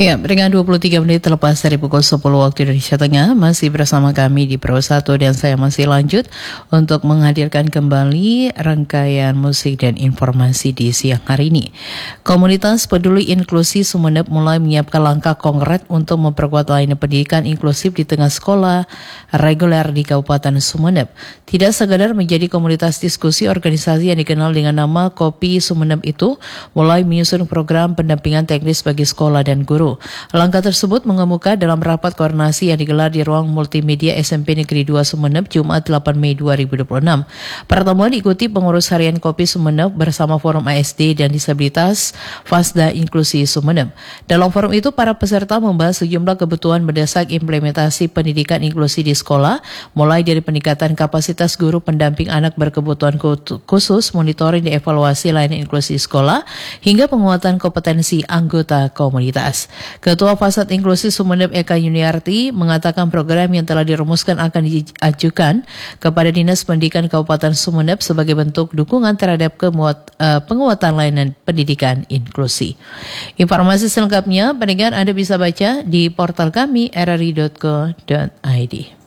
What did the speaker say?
Ya, dengan 23 menit terlepas dari pukul 10 waktu Indonesia Tengah, masih bersama kami di Pro 1 dan saya masih lanjut untuk menghadirkan kembali rangkaian musik dan informasi di siang hari ini. Komunitas Peduli Inklusi Sumeneb mulai menyiapkan langkah konkret untuk memperkuat layanan pendidikan inklusif di tengah sekolah reguler di Kabupaten Sumeneb. Tidak sekadar menjadi komunitas diskusi, organisasi yang dikenal dengan nama Kopi Sumeneb itu mulai menyusun program pendampingan teknis bagi sekolah dan guru. Langkah tersebut mengemuka dalam rapat koordinasi yang digelar di ruang multimedia SMP Negeri 2 Sumeneb Jumat 8 Mei 2026. Pertemuan diikuti pengurus harian Kopi Sumeneb bersama Forum ASD dan Disabilitas Fasda Inklusi Sumeneb. Dalam forum itu para peserta membahas sejumlah kebutuhan mendesak implementasi pendidikan inklusi di sekolah, mulai dari peningkatan kapasitas guru pendamping anak berkebutuhan khusus, monitoring dan evaluasi layanan inklusi sekolah, hingga penguatan kompetensi anggota komunitas. Ketua Fasad Inklusi Sumeneb Eka Yuniarti mengatakan program yang telah dirumuskan akan diajukan kepada Dinas Pendidikan Kabupaten Sumeneb sebagai bentuk dukungan terhadap penguatan layanan pendidikan inklusi. Informasi selengkapnya pendengar Anda bisa baca di portal kami rri.co.id.